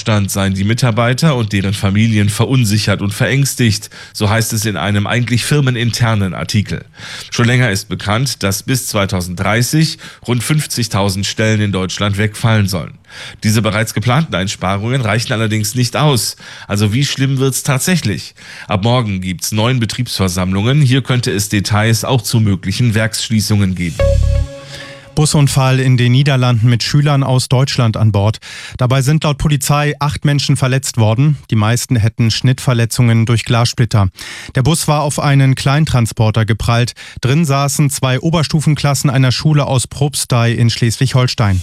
Vorstand seien die Mitarbeiter und deren Familien verunsichert und verängstigt, so heißt es in einem eigentlich firmeninternen Artikel. Schon länger ist bekannt, dass bis 2030 rund 50.000 Stellen in Deutschland wegfallen sollen. Diese bereits geplanten Einsparungen reichen allerdings nicht aus. Also wie schlimm wird's tatsächlich? Ab morgen gibt's 9 Betriebsversammlungen. Hier könnte es Details auch zu möglichen Werksschließungen geben. Busunfall in den Niederlanden mit Schülern aus Deutschland an Bord. Dabei sind laut Polizei 8 Menschen verletzt worden. Die meisten hätten Schnittverletzungen durch Glassplitter. Der Bus war auf einen Kleintransporter geprallt. Drin saßen 2 Oberstufenklassen einer Schule aus Probstei in Schleswig-Holstein.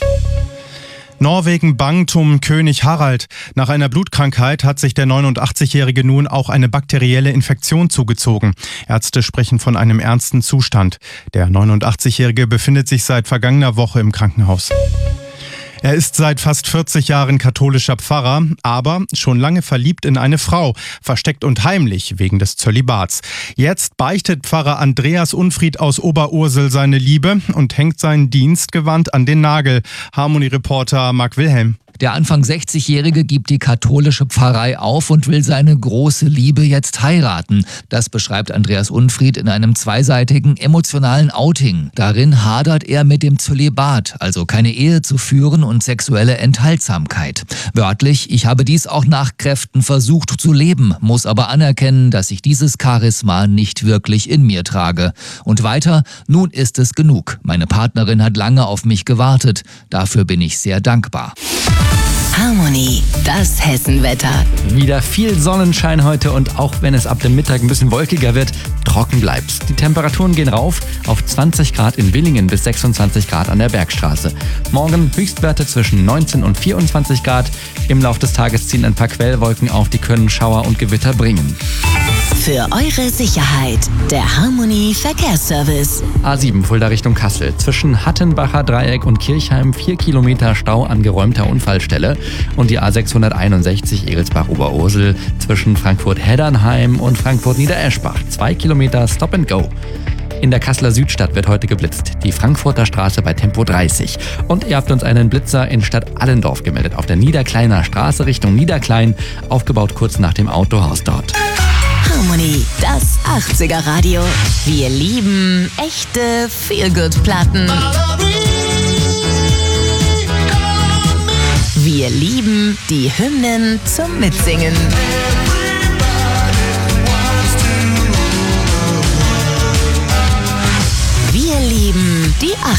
Norwegen bangt um König Harald. Nach einer Blutkrankheit hat sich der 89-Jährige nun auch eine bakterielle Infektion zugezogen. Ärzte sprechen von einem ernsten Zustand. Der 89-Jährige befindet sich seit vergangener Woche im Krankenhaus. Er ist seit fast 40 Jahren katholischer Pfarrer, aber schon lange verliebt in eine Frau, versteckt und heimlich wegen des Zölibats. Jetzt beichtet Pfarrer Andreas Unfried aus Oberursel seine Liebe und hängt sein Dienstgewand an den Nagel. Harmonie-Reporter Marc Wilhelm. Der Anfang 60-Jährige gibt die katholische Pfarrei auf und will seine große Liebe jetzt heiraten. Das beschreibt Andreas Unfried in einem zweiseitigen emotionalen Outing. Darin hadert er mit dem Zölibat, also keine Ehe zu führen und sexuelle Enthaltsamkeit. Wörtlich: Ich habe dies auch nach Kräften versucht zu leben, muss aber anerkennen, dass ich dieses Charisma nicht wirklich in mir trage. Und weiter: Nun ist es genug. Meine Partnerin hat lange auf mich gewartet. Dafür bin ich sehr dankbar. Harmonie, das Hessenwetter. Wieder viel Sonnenschein heute und auch wenn es ab dem Mittag ein bisschen wolkiger wird, trocken bleibt's. Die Temperaturen gehen rauf auf 20 Grad in Willingen bis 26 Grad an der Bergstraße. Morgen Höchstwerte zwischen 19 und 24 Grad. Im Laufe des Tages ziehen ein paar Quellwolken auf, die können Schauer und Gewitter bringen. Für eure Sicherheit, der Harmonie Verkehrsservice. A7 Fulda Richtung Kassel. Zwischen Hattenbacher Dreieck und Kirchheim 4 Kilometer Stau an geräumter Unfallstelle. Und die A661 Egelsbach-Oberursel zwischen Frankfurt-Heddernheim und Frankfurt-Niedereschbach. 2 Kilometer Stop and Go. In der Kasseler Südstadt wird heute geblitzt. Die Frankfurter Straße bei Tempo 30. Und ihr habt uns einen Blitzer in Stadt Allendorf gemeldet. Auf der Niederkleiner Straße Richtung Niederklein. Aufgebaut kurz nach dem Autohaus dort. Harmonie, das 80er Radio. Wir lieben echte Feel-Good-Platten. Wir lieben die Hymnen zum Mitsingen. Wir lieben die